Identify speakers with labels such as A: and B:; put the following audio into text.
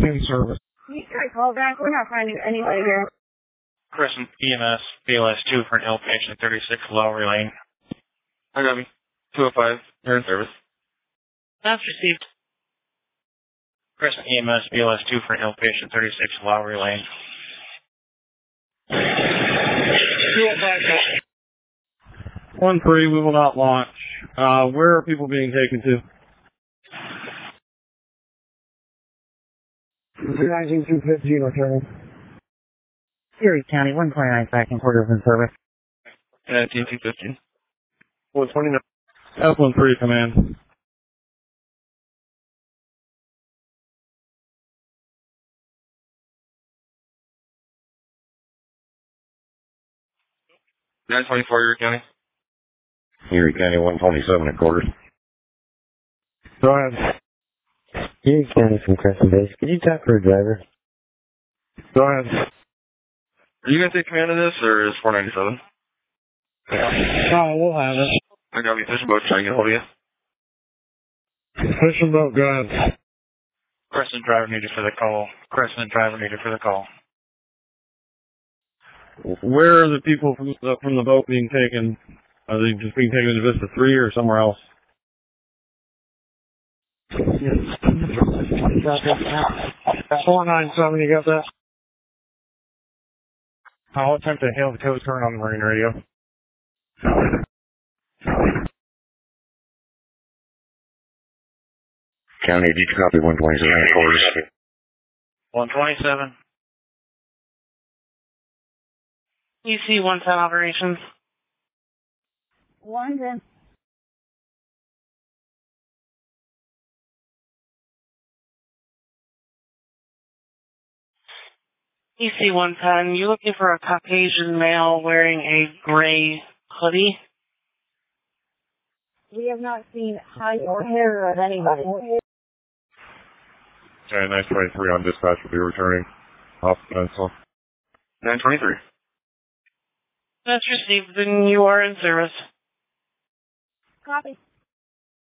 A: in service.
B: You can call back. We're not finding anybody here.
C: Crescent EMS, BLS 2 for an outpatient, 36 Lowry Lane. I got me. 205, you're in service.
D: That's received.
C: Crescent EMS, BLS 2 for an outpatient, 36 Lowry Lane.
A: 1-3, we will not launch. Where are people being taken to? 19215 returning.
E: Erie County, 129 second quarter in service.
C: 19215.
A: 129. F-13 command.
C: Nine 24, Erie County.
F: Erie County, 127 at quarters.
A: Go ahead.
E: Erie County from Crescent Base. Could you talk for a driver?
A: Go ahead.
C: Are you going to take command of this, or is 497?
A: No, we'll have it.
C: I got me. Fishing boat trying to get hold of you.
A: Fishing boat, go ahead.
C: Crescent driver needed for the call. Crescent driver needed for the call.
A: Where are the people from the boat being taken? Are they just being taken to Vista 3 or somewhere else? 497, you got that? I'll attempt to hail the code turn on the marine radio.
F: County, did you copy 127 at quarters?
C: 127.
D: UC 110 operations.
B: London.
D: UC 110, you looking for a Caucasian male wearing a gray hoodie?
B: We have not seen height or hair of anybody.
F: Okay, 923 on dispatch will be returning. Off pencil.
C: 923.
D: That's received, then you are in service.
B: Copy.